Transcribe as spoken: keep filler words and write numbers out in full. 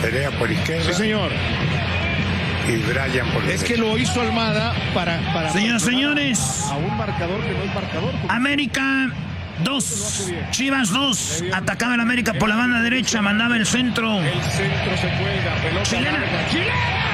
Perea por izquierda. Sí, señor. Y Brian por derecha. Es que lo hizo Almada para... para Señoras, señores. A un marcador que no es marcador. América dos, Chivas dos. Atacaba el América por la banda derecha, mandaba el centro. El centro se cuelga, pelota Chilena. larga. ¡Chilena!